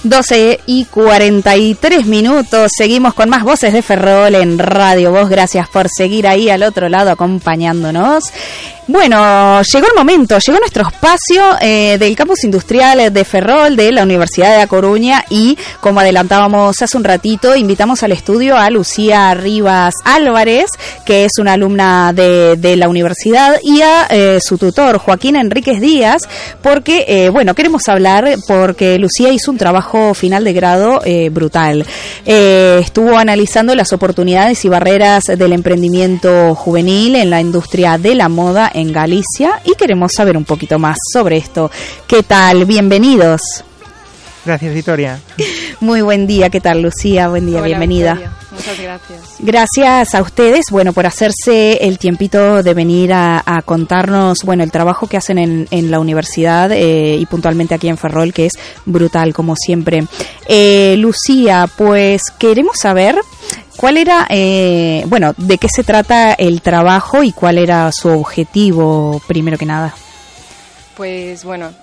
12:43. Seguimos con más Voces de Ferrol en Radio Voz. Gracias por seguir ahí al otro lado acompañándonos. Bueno, llegó el momento, llegó nuestro espacio del Campus Industrial de Ferrol de la Universidad de A Coruña y, como adelantábamos hace un ratito, invitamos al estudio a Lucía Rivas Álvarez, que es una alumna de la universidad, y a su tutor, Joaquín Enríquez Díaz, porque, queremos hablar porque Lucía hizo un trabajo final de grado brutal. Estuvo analizando las oportunidades y barreras del emprendimiento juvenil en la industria de la moda en Galicia y queremos saber un poquito más sobre esto. ¿Qué tal? Bienvenidos. Gracias, Victoria. Muy buen día. ¿Qué tal, Lucía? Buen día, hola, bienvenida. Victoria. Muchas gracias. Gracias a ustedes, por hacerse el tiempito de venir a contarnos, el trabajo que hacen en la universidad y puntualmente aquí en Ferrol, que es brutal, como siempre. Lucía, pues queremos saber cuál era, de qué se trata el trabajo y cuál era su objetivo, primero que nada. Pues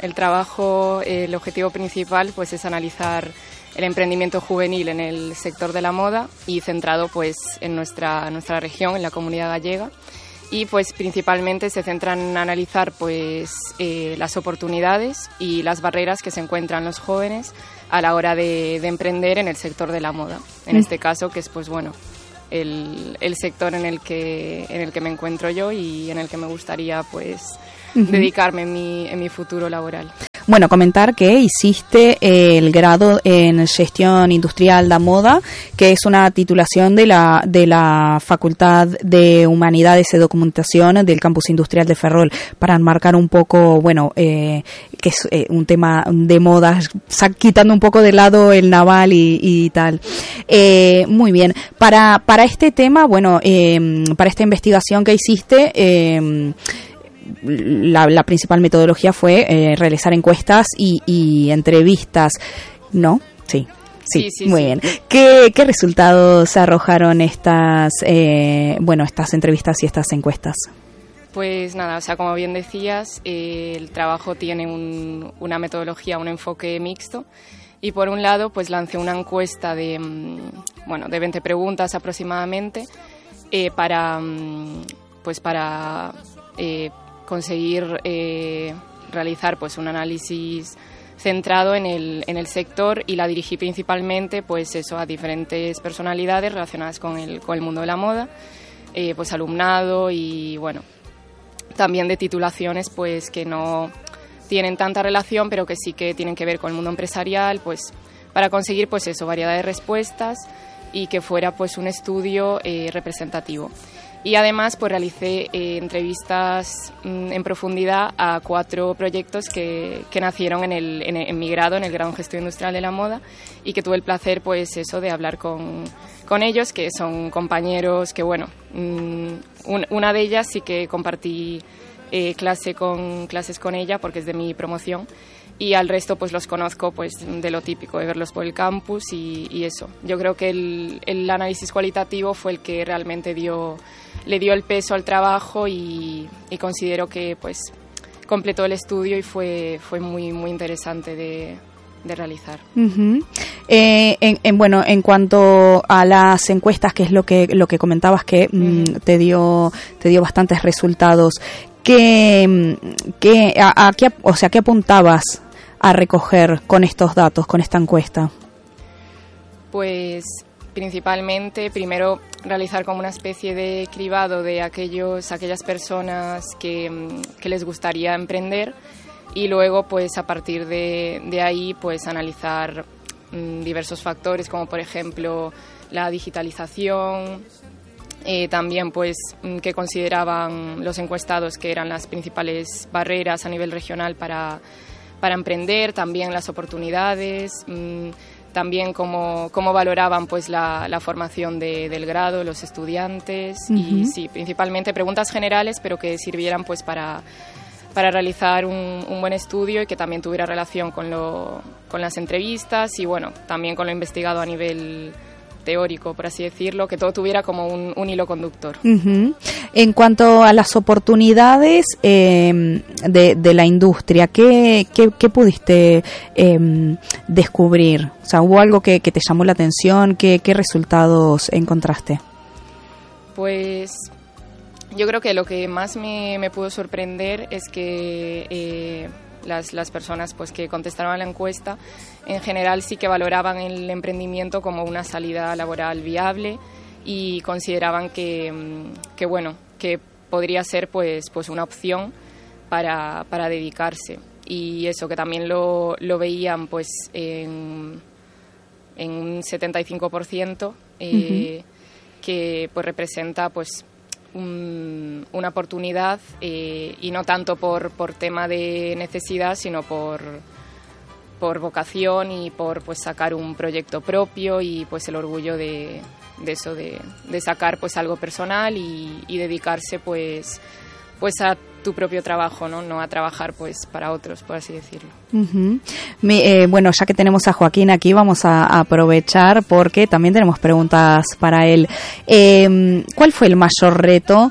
el objetivo principal pues es analizar el emprendimiento juvenil en el sector de la moda y centrado pues en nuestra región, en la Comunidad Gallega, y pues principalmente se centra en analizar pues las oportunidades y las barreras que se encuentran los jóvenes a la hora de emprender en el sector de la moda, en este caso que es el sector en el que me encuentro yo y en el que me gustaría pues dedicarme en mi futuro laboral. Comentar que hiciste el grado en Gestión Industrial da Moda, que es una titulación de la Facultad de Humanidades y Documentación del Campus Industrial de Ferrol, para enmarcar un poco, que es un tema de moda, quitando un poco de lado el naval y tal. Muy bien. Para este tema, para esta investigación que hiciste, la principal metodología fue realizar encuestas y entrevistas, ¿no? Sí, muy bien. ¿Qué resultados arrojaron estas entrevistas y estas encuestas? Pues nada, como bien decías, el trabajo tiene una metodología, un enfoque mixto. Y por un lado, pues lancé una encuesta de 20 preguntas aproximadamente para conseguir realizar pues un análisis centrado en el sector, y la dirigí principalmente pues eso a diferentes personalidades relacionadas con el mundo de la moda, pues alumnado y también de titulaciones pues que no tienen tanta relación pero que sí que tienen que ver con el mundo empresarial, pues para conseguir pues eso, variedad de respuestas y que fuera pues un estudio representativo. Y además pues realicé entrevistas en profundidad a 4 proyectos que nacieron en mi grado, en el grado en Gestión Industrial de la Moda, y que tuve el placer pues eso de hablar con ellos, que son compañeros que una de ellas sí que compartí clases con ella porque es de mi promoción, y al resto pues los conozco pues de lo típico, de verlos por el campus y eso. Yo creo que el análisis cualitativo fue el que realmente le dio el peso al trabajo y considero que pues completó el estudio y fue muy muy interesante de realizar. Uh-huh. En cuanto a las encuestas, que es lo que comentabas que te dio bastantes resultados, ¿qué apuntabas a recoger con estos datos, con esta encuesta? Pues principalmente, primero, realizar como una especie de cribado de aquellas personas que les gustaría emprender, y luego, pues a partir de ahí, pues analizar diversos factores, como por ejemplo la digitalización, también pues que consideraban los encuestados que eran las principales barreras a nivel regional para emprender, también las oportunidades, también cómo valoraban pues la formación del grado, los estudiantes. Uh-huh. Y sí, principalmente preguntas generales, pero que sirvieran pues para realizar un buen estudio y que también tuviera relación con las entrevistas y también con lo investigado a nivel teórico, por así decirlo, que todo tuviera como un hilo conductor. Uh-huh. En cuanto a las oportunidades de la industria, ¿qué pudiste descubrir? O sea, ¿hubo algo que te llamó la atención? ¿Qué resultados encontraste? Pues yo creo que lo que más me pudo sorprender es que las personas pues que contestaron a la encuesta en general sí que valoraban el emprendimiento como una salida laboral viable y consideraban que podría ser pues una opción para dedicarse, y eso que también lo veían pues en un 75%, que pues representa pues una oportunidad, y no tanto por tema de necesidad, sino por vocación y por pues sacar un proyecto propio y pues el orgullo de eso, de sacar pues algo personal y dedicarse pues a tu propio trabajo, no a trabajar pues para otros, por así decirlo. Uh-huh. Bueno, ya que tenemos a Joaquín aquí, vamos a aprovechar porque también tenemos preguntas para él. ¿Cuál fue el mayor reto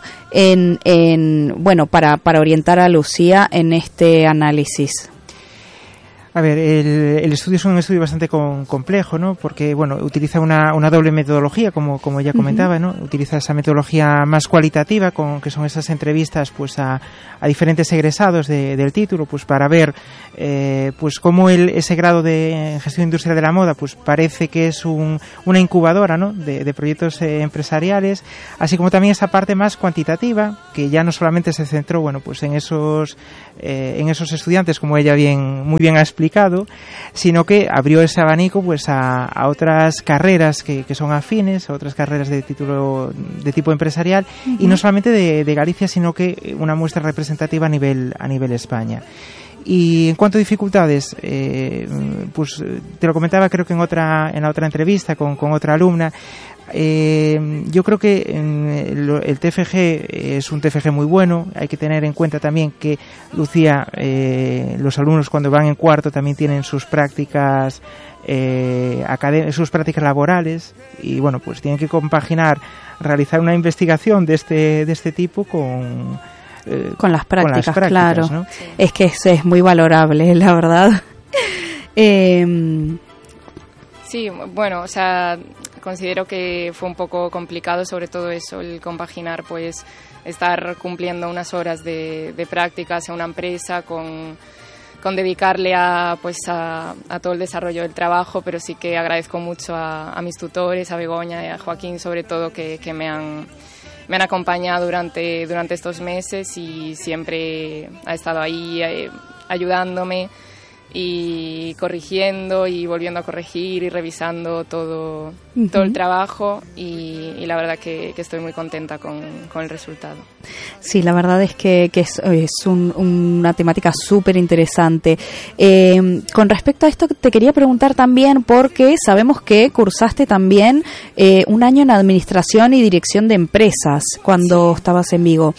para orientar a Lucía en este análisis? A ver, el estudio es un estudio bastante complejo, ¿no? Porque, bueno, utiliza una doble metodología, como ya comentaba, ¿no? Utiliza esa metodología más cualitativa, que son esas entrevistas, pues, a diferentes egresados del título, pues, para ver, pues, cómo ese grado de gestión industrial de la moda, pues, parece que es una incubadora, ¿no? De proyectos empresariales, así como también esa parte más cuantitativa, que ya no solamente se centró, bueno, pues, en esos estudiantes, como ella muy bien ha explicado, sino que abrió ese abanico pues a otras carreras que son afines, a otras carreras de tipo empresarial, uh-huh. Y no solamente de Galicia, sino que una muestra representativa a nivel España. Y en cuanto a dificultades, pues te lo comentaba creo que en la otra entrevista con otra alumna. Yo creo que el TFG es un TFG muy bueno. Hay que tener en cuenta también que Lucía, los alumnos cuando van en cuarto también tienen sus prácticas sus prácticas laborales, y bueno, pues tienen que compaginar, realizar una investigación de este tipo con las prácticas, claro, ¿no? Sí. Es que es muy valorable, la verdad. Sí, bueno, o sea, considero que fue un poco complicado, sobre todo eso, el compaginar, pues, estar cumpliendo unas horas de prácticas en una empresa con dedicarle a todo el desarrollo del trabajo, pero sí que agradezco mucho a mis tutores, a Begoña y a Joaquín, sobre todo, que me han acompañado durante estos meses, y siempre ha estado ahí ayudándome y corrigiendo y volviendo a corregir y revisando todo el trabajo, y la verdad que estoy muy contenta con el resultado. Sí, la verdad es que es una temática súper interesante. Con respecto a esto te quería preguntar también, porque sabemos que cursaste también un año en Administración y Dirección de Empresas cuando estabas en Vigo.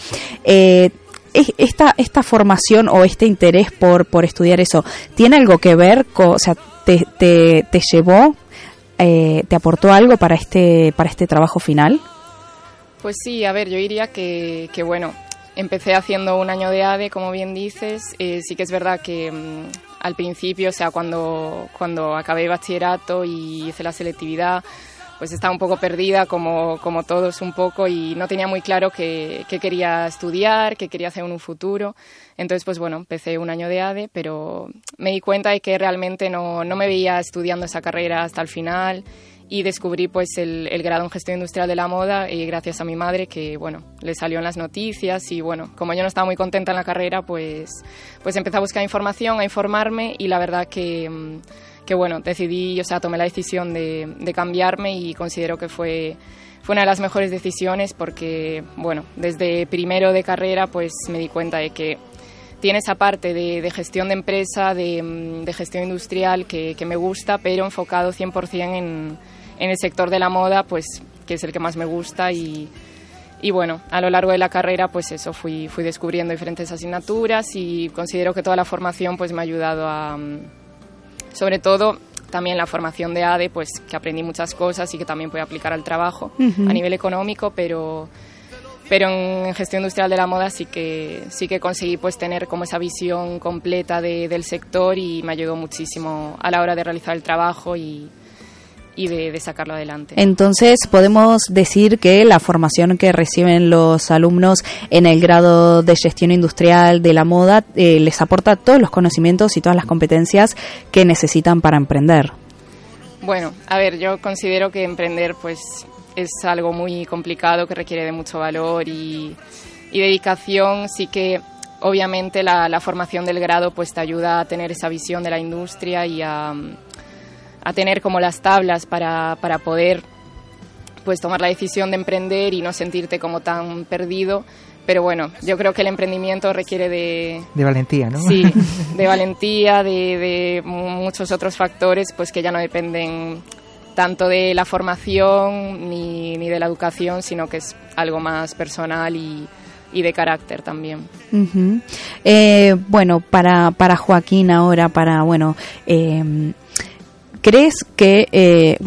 Esta formación o este interés por estudiar eso, ¿tiene algo que ver o sea, te llevó, te aportó algo para este trabajo final? Pues sí, a ver, yo diría que bueno, empecé haciendo un año de ADE, como bien dices. Sí que es verdad que al principio, o sea, cuando acabé bachillerato y hice la selectividad, pues estaba un poco perdida, como todos un poco, y no tenía muy claro qué quería estudiar, qué quería hacer en un futuro. Entonces, pues bueno, empecé un año de ADE, pero me di cuenta de que realmente no me veía estudiando esa carrera hasta el final, y descubrí pues el grado en Gestión Industrial de la Moda, gracias a mi madre, que bueno, le salió en las noticias, y bueno, como yo no estaba muy contenta en la carrera, pues empecé a buscar información, a informarme, y la verdad que bueno, decidí, o sea, tomé la decisión de cambiarme, y considero que fue una de las mejores decisiones, porque, bueno, desde primero de carrera pues me di cuenta de que tiene esa parte de gestión de empresa, de gestión industrial que me gusta, pero enfocado 100% en el sector de la moda, pues que es el que más me gusta, y bueno, a lo largo de la carrera pues eso, fui descubriendo diferentes asignaturas, y considero que toda la formación pues me ha ayudado a... Sobre todo, también la formación de ADE, pues que aprendí muchas cosas y que también puedo aplicar al trabajo a nivel económico, pero en gestión industrial de la moda sí que conseguí pues tener como esa visión completa del sector, y me ayudó muchísimo a la hora de realizar el trabajo y de sacarlo adelante. Entonces, podemos decir que la formación que reciben los alumnos en el grado de gestión industrial de la moda les aporta todos los conocimientos y todas las competencias que necesitan para emprender. Bueno, a ver, yo considero que emprender pues es algo muy complicado, que requiere de mucho valor y dedicación. Sí que obviamente la formación del grado pues te ayuda a tener esa visión de la industria y a tener como las tablas para poder pues tomar la decisión de emprender y no sentirte como tan perdido. Pero bueno, yo creo que el emprendimiento requiere de valentía, ¿no? Sí, de valentía, de muchos otros factores pues que ya no dependen tanto de la formación ni de la educación, sino que es algo más personal y de carácter también. Uh-huh. Bueno, para Joaquín ahora, ¿crees que,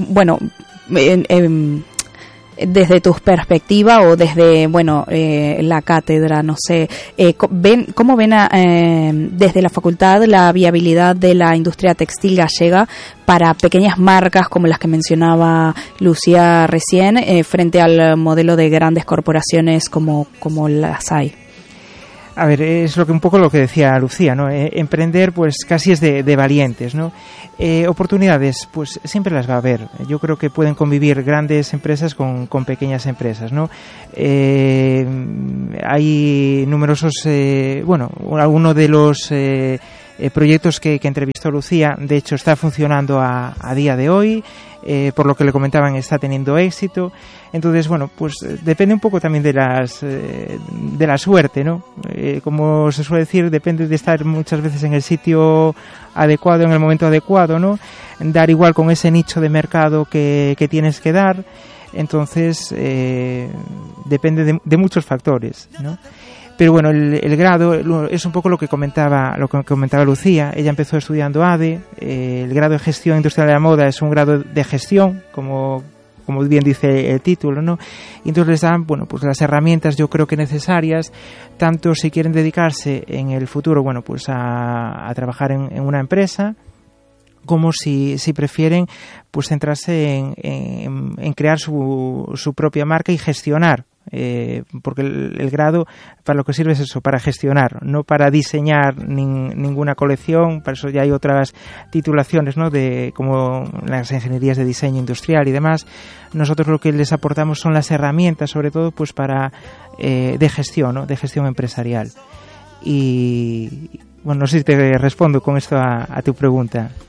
desde tu perspectiva o desde, la cátedra, no sé, ¿cómo ven desde la facultad la viabilidad de la industria textil gallega para pequeñas marcas como las que mencionaba Lucía recién, frente al modelo de grandes corporaciones como las hay? A ver, es un poco lo que decía Lucía, ¿no? Emprender pues casi es de valientes, ¿no? Oportunidades pues siempre las va a haber. Yo creo que pueden convivir grandes empresas con pequeñas empresas, ¿no? Hay numerosos, alguno de los proyectos que entrevistó Lucía, de hecho está funcionando a día de hoy. Por lo que le comentaban, está teniendo éxito. Entonces, pues depende un poco también de la suerte, ¿no? Como se suele decir, depende de estar muchas veces en el sitio adecuado, en el momento adecuado, ¿no? Dar igual con ese nicho de mercado que tienes que dar. Entonces, depende de muchos factores, ¿no? Pero bueno, el grado es un poco lo que comentaba Lucía. Ella empezó estudiando ADE. El grado de gestión industrial de la moda es un grado de gestión, como bien dice el título, ¿no? Y entonces les dan, pues las herramientas, yo creo que necesarias, tanto si quieren dedicarse en el futuro, pues a trabajar en una empresa, como si prefieren pues centrarse en crear su propia marca y gestionar. Porque el grado para lo que sirve es eso, para gestionar, no para diseñar ninguna colección. Para eso ya hay otras titulaciones, ¿no? Como las ingenierías de diseño industrial y demás. Nosotros lo que les aportamos son las herramientas, sobre todo pues para de gestión, ¿no? De gestión empresarial. Y bueno, no sé si te respondo con esto a tu pregunta.